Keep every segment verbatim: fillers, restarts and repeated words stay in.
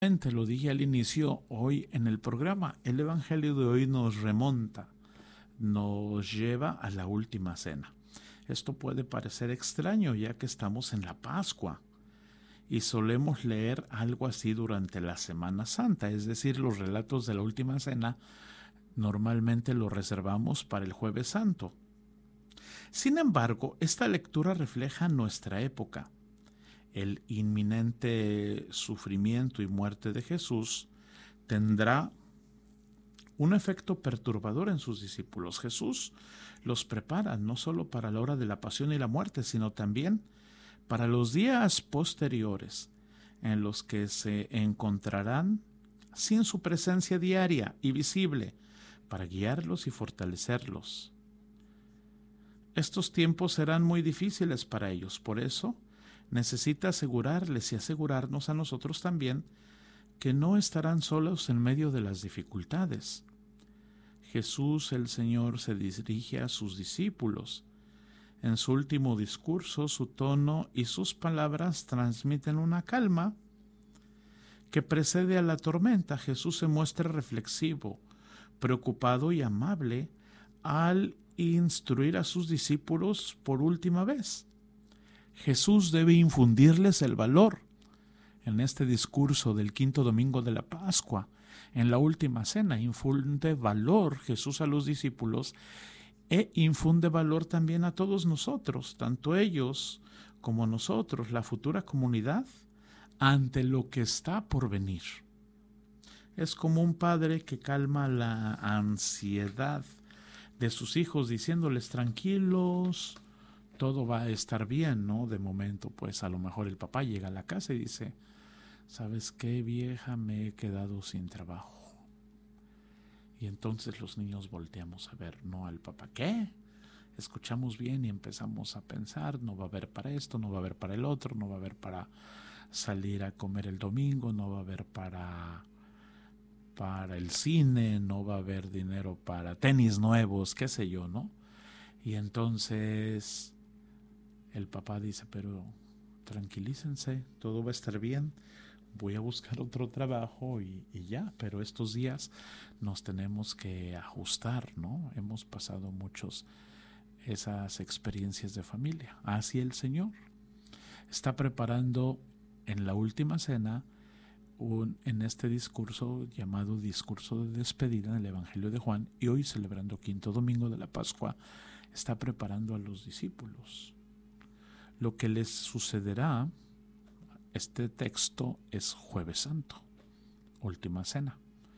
Te lo dije al inicio, hoy en el programa, el Evangelio de hoy nos remonta, nos lleva a la última cena. Esto puede parecer extraño ya que estamos en la Pascua y solemos leer algo así durante la Semana Santa, es decir, los relatos de la última cena normalmente los reservamos para el Jueves Santo. Sin embargo, esta lectura refleja nuestra época. El inminente sufrimiento y muerte de Jesús tendrá un efecto perturbador en sus discípulos. Jesús los prepara no solo para la hora de la pasión y la muerte, sino también para los días posteriores en los que se encontrarán sin su presencia diaria y visible para guiarlos y fortalecerlos. Estos tiempos serán muy difíciles para ellos, por eso necesita asegurarles y asegurarnos a nosotros también que no estarán solos en medio de las dificultades. Jesús el Señor se dirige a sus discípulos. En su último discurso, su tono y sus palabras transmiten una calma que precede a la tormenta. Jesús se muestra reflexivo, preocupado y amable al instruir a sus discípulos por última vez. Jesús debe infundirles el valor. En este discurso del quinto domingo de la Pascua, en la última cena, infunde valor Jesús a los discípulos e infunde valor también a todos nosotros, tanto ellos como nosotros, la futura comunidad, ante lo que está por venir. Es como un padre que calma la ansiedad de sus hijos diciéndoles tranquilos, todo va a estar bien, ¿no? De momento, pues a lo mejor el papá llega a la casa y dice, ¿sabes qué, vieja? Me he quedado sin trabajo. Y entonces los niños volteamos a ver, no al papá. ¿Qué? Escuchamos bien y empezamos a pensar, no va a haber para esto, no va a haber para el otro, no va a haber para salir a comer el domingo, no va a haber para, para el cine, no va a haber dinero para tenis nuevos, qué sé yo, ¿no? Y entonces el papá dice, pero tranquilícense, todo va a estar bien, voy a buscar otro trabajo y, y ya, pero estos días nos tenemos que ajustar, ¿no? Hemos pasado muchos esas experiencias de familia. Así el Señor está preparando en la última cena, un, en este discurso llamado discurso de despedida en el Evangelio de Juan, y hoy celebrando quinto domingo de la Pascua, está preparando a los discípulos. Lo que les sucederá, este texto es Jueves Santo, última cena,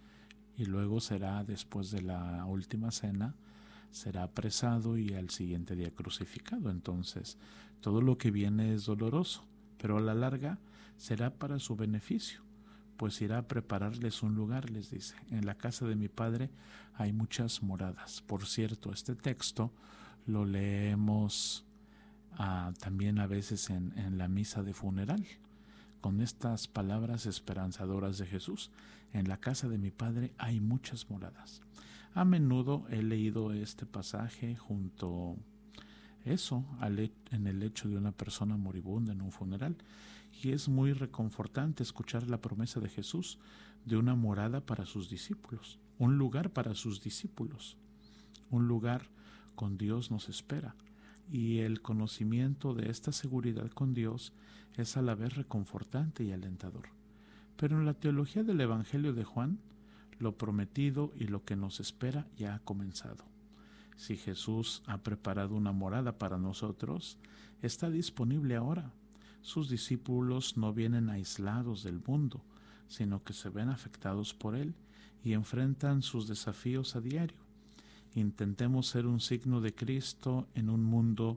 y luego será después de la última cena, será apresado y al siguiente día crucificado. Entonces, todo lo que viene es doloroso, pero a la larga será para su beneficio, pues irá a prepararles un lugar, les dice. En la casa de mi Padre hay muchas moradas. Por cierto, este texto lo leemos ah, también a veces en, en la misa de funeral, con estas palabras esperanzadoras de Jesús. En la casa de mi Padre hay muchas moradas. A menudo he leído este pasaje junto eso al, en el lecho de una persona moribunda en un funeral, y es muy reconfortante escuchar la promesa de Jesús de una morada para sus discípulos, un lugar para sus discípulos, un lugar con Dios nos espera, y el conocimiento de esta seguridad con Dios es a la vez reconfortante y alentador. Pero en la teología del Evangelio de Juan, lo prometido y lo que nos espera ya ha comenzado. Si Jesús ha preparado una morada para nosotros, está disponible ahora. Sus discípulos no vienen aislados del mundo, sino que se ven afectados por él y enfrentan sus desafíos a diario. Intentemos ser un signo de Cristo en un mundo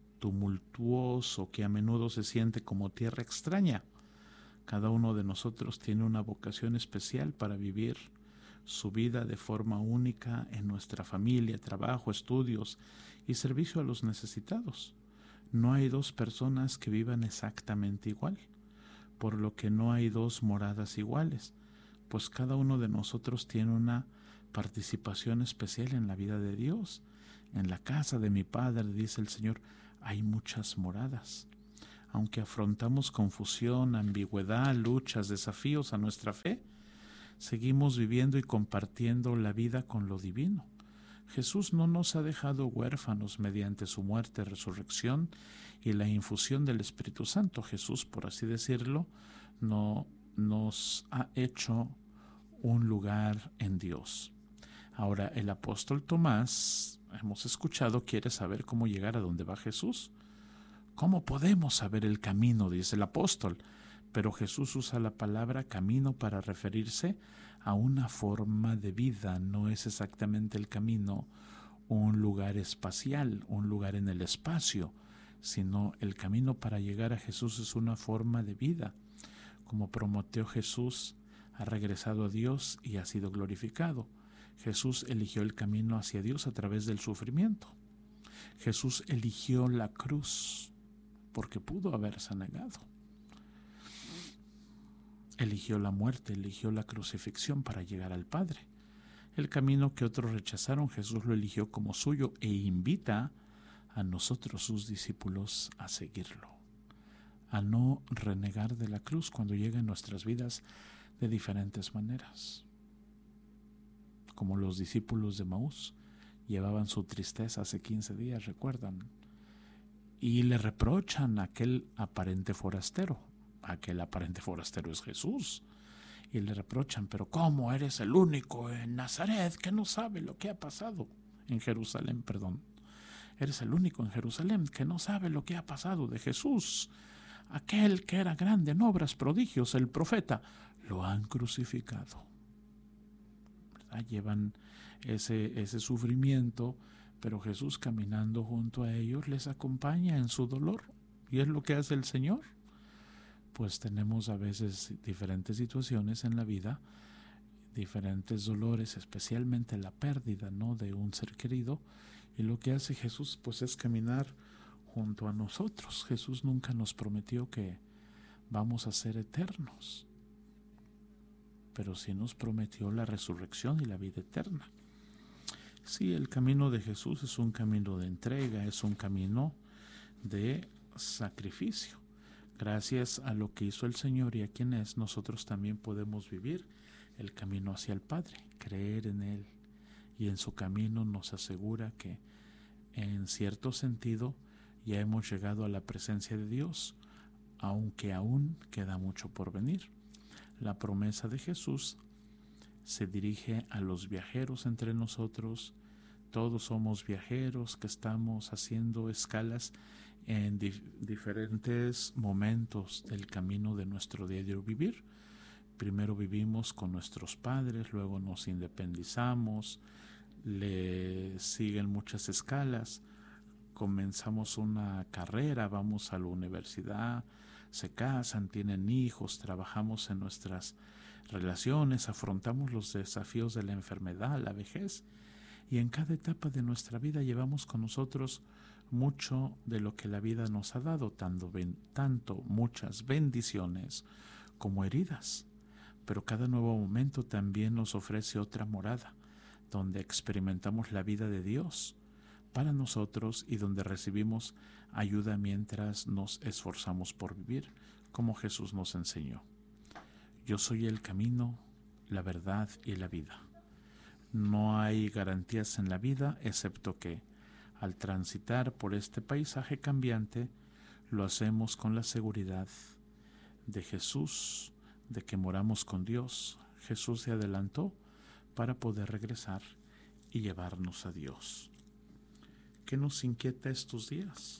tumultuoso que a menudo se siente como tierra extraña. Cada uno de nosotros tiene una vocación especial para vivir su vida de forma única en nuestra familia, trabajo, estudios y servicio a los necesitados. No hay dos personas que vivan exactamente igual, por lo que no hay dos moradas iguales, pues cada uno de nosotros tiene una participación especial en la vida de Dios. En la casa de mi Padre, dice el Señor, hay muchas moradas. Aunque afrontamos confusión, ambigüedad, luchas, desafíos a nuestra fe, seguimos viviendo y compartiendo la vida con lo divino. Jesús no nos ha dejado huérfanos mediante su muerte, resurrección y la infusión del Espíritu Santo. Jesús, por así decirlo, no nos ha hecho un lugar en Dios. Ahora, el apóstol Tomás, hemos escuchado, quiere saber cómo llegar a donde va Jesús. ¿Cómo podemos saber el camino?, dice el apóstol. Pero Jesús usa la palabra camino para referirse a una forma de vida. No es exactamente el camino un lugar espacial, un lugar en el espacio, sino el camino para llegar a Jesús es una forma de vida. Como prometió Jesús, ha regresado a Dios y ha sido glorificado. Jesús eligió el camino hacia Dios a través del sufrimiento. Jesús eligió la cruz porque pudo haberse negado. Eligió la muerte, eligió la crucifixión para llegar al Padre. El camino que otros rechazaron, Jesús lo eligió como suyo e invita a nosotros, sus discípulos, a seguirlo, a no renegar de la cruz cuando llega en nuestras vidas de diferentes maneras. Como los discípulos de Maús llevaban su tristeza hace quince días, recuerdan, y le reprochan a aquel aparente forastero. Aquel aparente forastero es Jesús. Y le reprochan, pero ¿cómo eres el único en Nazaret que no sabe lo que ha pasado? En Jerusalén, perdón. Eres el único en Jerusalén que no sabe lo que ha pasado de Jesús. Aquel que era grande en obras, prodigios, el profeta, lo han crucificado. ¿Verdad? Llevan ese, ese sufrimiento, pero Jesús, caminando junto a ellos, les acompaña en su dolor. Y es lo que hace el Señor. Pues tenemos a veces diferentes situaciones en la vida, diferentes dolores, especialmente la pérdida, ¿no?, de un ser querido, y lo que hace Jesús pues es caminar junto a nosotros. Jesús nunca nos prometió que vamos a ser eternos, pero sí nos prometió la resurrección y la vida eterna. Sí, el camino de Jesús es un camino de entrega, es un camino de sacrificio. Gracias a lo que hizo el Señor y a quien es, nosotros también podemos vivir el camino hacia el Padre, creer en Él, y en su camino nos asegura que en cierto sentido ya hemos llegado a la presencia de Dios, aunque aún queda mucho por venir. La promesa de Jesús se dirige a los viajeros entre nosotros. Todos somos viajeros que estamos haciendo escalas en dif- diferentes momentos del camino de nuestro diario vivir. Primero vivimos con nuestros padres, luego nos independizamos, le siguen muchas escalas, comenzamos una carrera, vamos a la universidad, se casan, tienen hijos, trabajamos en nuestras relaciones, afrontamos los desafíos de la enfermedad, la vejez, y en cada etapa de nuestra vida llevamos con nosotros mucho de lo que la vida nos ha dado, tanto, ben, tanto muchas bendiciones como heridas. Pero cada nuevo momento también nos ofrece otra morada, donde experimentamos la vida de Dios para nosotros y donde recibimos ayuda mientras nos esforzamos por vivir, como Jesús nos enseñó. Yo soy el camino, la verdad y la vida. No hay garantías en la vida, excepto que al transitar por este paisaje cambiante, lo hacemos con la seguridad de Jesús, de que moramos con Dios. Jesús se adelantó para poder regresar y llevarnos a Dios. ¿Qué nos inquieta estos días?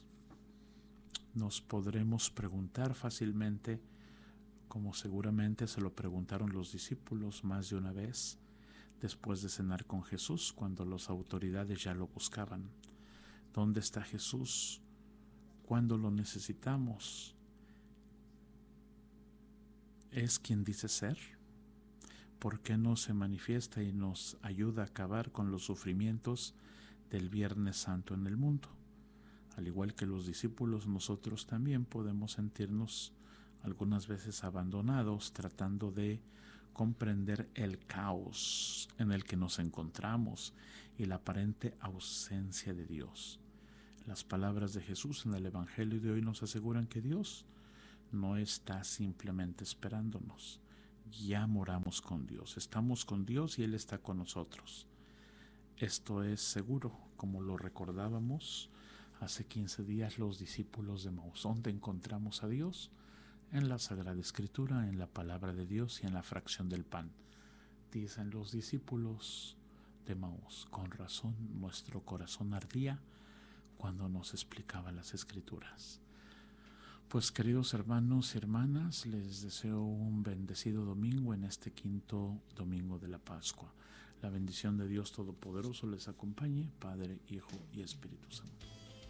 Nos podremos preguntar fácilmente, como seguramente se lo preguntaron los discípulos más de una vez, después de cenar con Jesús, cuando las autoridades ya lo buscaban. ¿Dónde está Jesús? ¿Cuándo lo necesitamos? ¿Es quien dice ser? ¿Por qué no se manifiesta y nos ayuda a acabar con los sufrimientos del Viernes Santo en el mundo? Al igual que los discípulos, nosotros también podemos sentirnos algunas veces abandonados, tratando de comprender el caos en el que nos encontramos y la aparente ausencia de Dios. Las palabras de Jesús en el Evangelio de hoy nos aseguran que Dios no está simplemente esperándonos. Ya moramos con Dios, estamos con Dios y Él está con nosotros. Esto es seguro, como lo recordábamos hace quince días los discípulos de Maús. ¿Dónde encontramos a Dios? En la Sagrada Escritura, en la palabra de Dios y en la fracción del pan. Dicen los discípulos de Maús, con razón nuestro corazón ardía cuando nos explicaba las Escrituras. Pues queridos hermanos y hermanas, les deseo un bendecido domingo en este quinto domingo de la Pascua. La bendición de Dios Todopoderoso les acompañe, Padre, Hijo y Espíritu Santo.